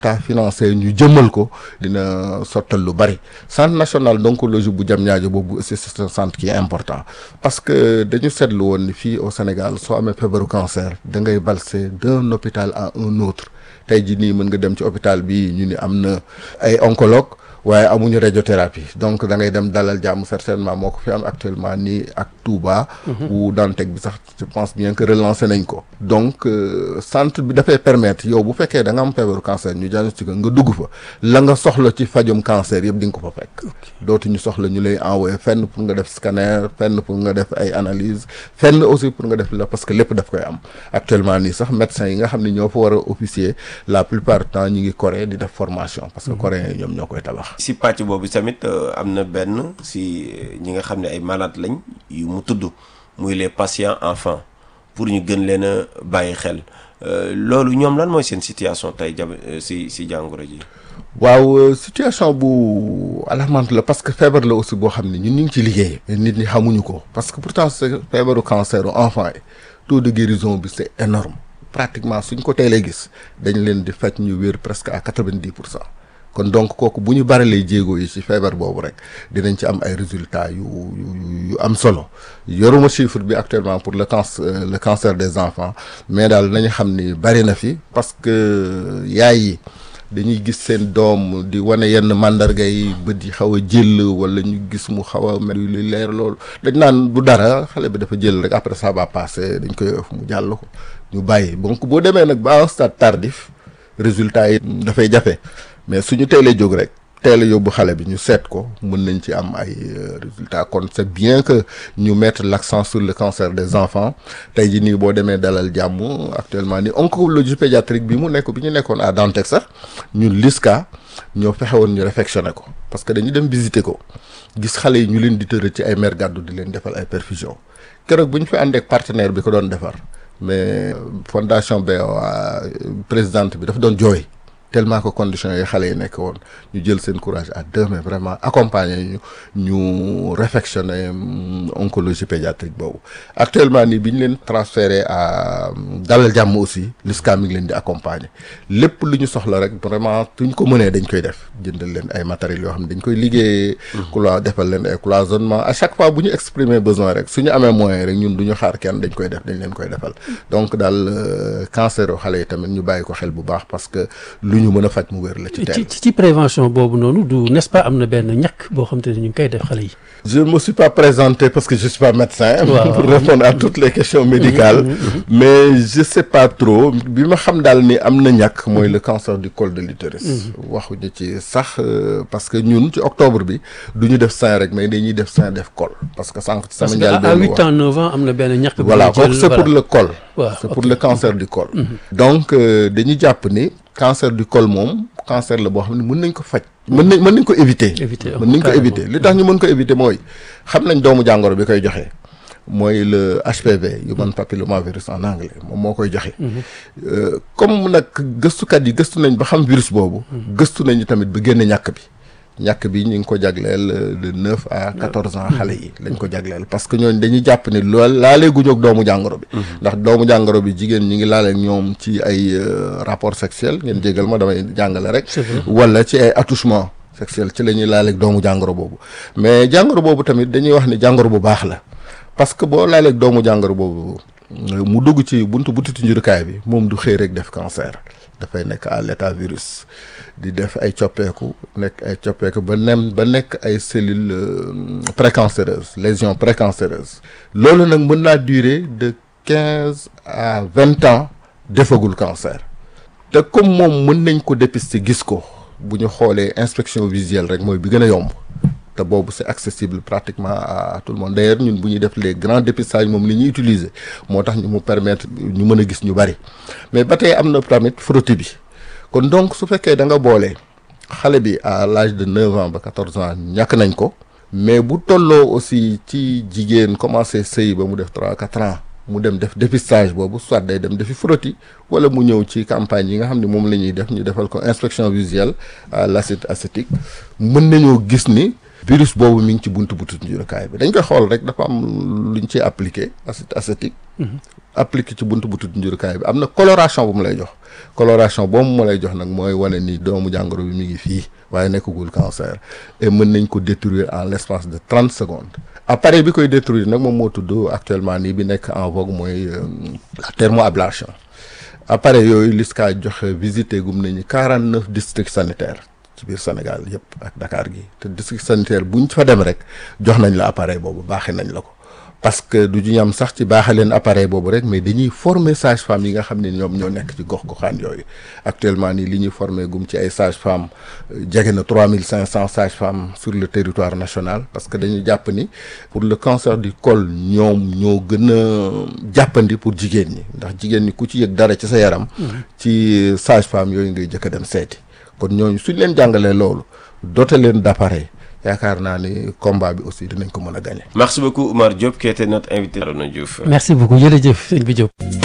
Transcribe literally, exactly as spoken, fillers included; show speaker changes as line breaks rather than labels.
ta financier ñu jëmmal ko dina sottal lu bari. Centre national d'oncologie bu Diamniadio boobu aussi c'est un centre qui est important parce que dañu seetlu woon ni fii au Sénégal soo amee feebaru cancer da ngay valser d'un hôpital à un autre tey jii nii mën nga dem ci hôpital bi ñu ni am na ay oncologue waaye amuñu radiothérapie donc da ngay dem Dalal Jàmm certainement moo ko fi am actuellement nii ak Touba. ou Dantec bi sax je pense bien que relancé nañ ko. donc euh, centre bi dafay permettre yow bu fekkee da nga am feebaru cancer ñu diagnostiqué nga dugg fa la nga soxla ci fajum cancer yëpp di nga ko fa fekk. dootuñu soxla ñu lay envoyé fenn pour nga def scanner fenn pour nga def ay analyse fenn aussi pour nga def la parce que lépp daf koy am actuellement nii sax médecins yi nga xam ne ñoo fa war a officier la plupart du temps ñu ngi Corée di def formation parce que coréens yi ñoom ñoo koy tabax.
si pàcc boobu tamit am na benn si ñi nga xam ne ay malades lañ yu mu tudd muy les patients enfants pour ñu gën leen a bàyyi xel loolu ñoom lan mooy seen situation tey jab si si jàngoro ji.
waaw situation bu alarmante la parce que feebar la aussi boo xam ne ñun ñu ngi ci liggéey. nit ñi xamuñu ko parce que pourtant c'est feebaru cancer enfant yi taux de guérison bi c'est énorme pratiquement suñ ko teelee gis dañ leen di faj ñu wér presque à quatre-vingt-dix pour cent. kon donc kooku bu ñu baralee jéego yi ci feebar boobu rek dinañ ci am ay résultats yu yu yu am solo yoruma chiffre bi actuellement pour le cancer le cancer des enfants mais daal nañu xam ni bari na fi parce que yaay yi dañuy gis seen doom di wane yenn mandarga yi bët yi xaw a jël wala ñu gis mu xaw a mel lu leer loolu dañ naan du dara xale bi dafa jël rek après ça va passer dañ koy ëff mu jàll ko ñu bàyyi donc boo demee nag ba un stade tardif résultats yi dafay jafe. mais suñu teelee jóg rek teel a yóbbu xale bi ñu seet ko mën nañ ci am ay résultats kon c'est bien que ñu mettre l'accent sur le cancer des enfants tey jii nii boo demee Dalal Jàmm actuellement ni oncologie pédiatrique bi mu nekk bi ñu nekkoon à Dantec sax ñun LISCA ñoo fexe woon ñu réfectionné ko parce que dañu dem visiter ko gis xale yi ñu leen di tërë ci ay mère gàddu di leen defal ay perfusion keroog bu ñu fi àndeek partenaire bi ko doon defar mais fondation B O A présidente bi dafa doon jooy. tellement que conditions yi xale yi nekk woon ñu jël seen courage à deux mains vraiment accompagner ñu ñu réfectionner oncologie pédiatrique boobu actuellement nii bi ñu leen transféré à Dalal Jàmm aussi LISCA mi ngi leen di accompagner lépp lu ñu soxla rek vraiment tuñ ko mënee dañ koy def jëndal leen ay matériels yoo xam ne dañ koy liggéeyee clois defal leen ay cloisonnement à chaque fois bu ñu exprimer besoin rek suñu amee moyen rek ñun du ñu xaar kenn dañ koy def dañ leen koy defal donc daal cancer o xale yi tamit ñu bàyyi ko xel bu baax parce que ñu mën a faj mu wér la ci teel.
ci ci prévention boobu noonu du n'est-ce pas am na benn ñàkk boo xam te ne ñu ngi koy def xale yi.
je ne me suis pas présenté parce que je suis pas médecin. Wow. pour répondre à toutes les questions médicales. mais je sais pas trop bi ma xam daal ni am na ñàkk mooy le cancer du col de l'utérus. waxuñu ci sax parce que ñun ci octobre bi du ñu def sein rek mais dañuy def sein def col parce que sànq ci sama njëlbéen
à huit ans neuf ans am na benn ñàkk.
voilà kooku c'est pour le col.
waaw
c'est pour le cancer du col. donc dañuy jàpp ni. cancer du col moom cancer la boo xam ne mën nañ ko faj mën nañ mën nañ ko éviter mën nañ ko éviter li tax ñu mën ko éviter mooy xam nañ doomu jàngoro bi koy joxe mooy le H P V human papillomavirus en anglais moom moo koy joxe comme nag gëstukat yi gëstu nañ ba xam virus boobu gëstu nañu tamit ba génne ñàkk bi ñàkk bi ñu ngi ko jagleel de neuf à quatorze ans xale yi lañ ko jagleel parce que ñooñu dañuy jàpp ni loolu laalee guñu ak doomu jàngoro bi ndax doomu jàngoro bi jigéen ñi ngi laaleeg ñoom ci ay rapport sexuel ngeen jégal ma damay jàngale rek wala ci ay attouchement sexuel ci la ñuy laaleeg doomu jàngoro boobu mais jàngoro boobu tamit dañuy wax ni jàngoro bu baax la parce que boo laaleeg doomu jàngoro boobu mu dugg ci buntu butitu njurukaay bi moom du xëy rek def cancer dafay nekk à l'état virus di def ay coppeeku nekk ay coppeeku ba nem ba nekk ay cellules précancéreuses lésions précancéreuses loolu nag mën naa durer de quinze à vingt ans defagul cancer te comme moom mën nañ ko dépister gis ko bu ñu xoolee inspection visuelle rek mooy bi gën a yomb te boobu c'est accessible pratiquement à tout le monde d'ailleurs ñun bu ñuy def les grands dépistages moom li ñuy utiliser moo tax ñu mu permettre ñu mën a gis ñu bari mais ba tey am na tamit frottis bi kon donc su fekkee da nga boole xale bi à l'âge de neuf ans ba quatorze ans ñàkk nañ ko mais bu tolloo aussi ci jigéen commencé sëy ba mu def trois quatre ans mu dem def dépistage boobu soit day dem defi frottis wala mu ñëw ci campagne yi nga xam ne moom la ñuy def ñu defal ko inspection visuelle à l'acide acétique mën nañoo gis ni virus boobu mi ngi ci buntu buntu njurukaay bi dañ koy xool rek dafa am luñ ci appliqué acide acétique appliqué ci buntu butu njurukaay bi am na coloration bu mu lay jox coloration boobu mu lay jox nag mooy wane ni doomu jàngoro bi mi ngi fii waaye nekkagul cancer et mën nañ ko détruire en l'espace de trente secondes appareil bi koy détruire nag moom moo tudd actuellement nii bi nekk en vogue mooy la thermoablation appareil yooyu L I S C A joxe visité gum nañu quarante neuf districts sanitaires ci biir Sénégal yëpp ak Dakar gi te district sanitaire buñ fa dem rek jox nañ la appareil boobu baaxee nañ la ko parce que du ñu am sax ci baaxee leen appareil boobu rek mais dañuy former sage-femme yi nga xam ne ñoom ñoo nekk ci gox goxaan yooyu actuellement nii li ñuy former gum ci ay sage-femme jege na trois mille cinq cents sages-femmes sur le territoire national parce que dañu jàpp ni pour le cancer du col ñoom ñoo gën a jàppandi pour jigéen ñi ndax jigéen ñi ku ci yëg dara ci sa yaram ci sage-femme yooyu ngay jëkk a dem seeti kon ñooñu suñ leen jàngalee loolu doté leen d'appareil yaakaar naa ni combat bi aussi dinañ ko mën a gagner.
Merci beaucoup Oumar Diop qui était notre invité Arona Diouf.
merci beaucoup jërëjëf sëñ bi Diop.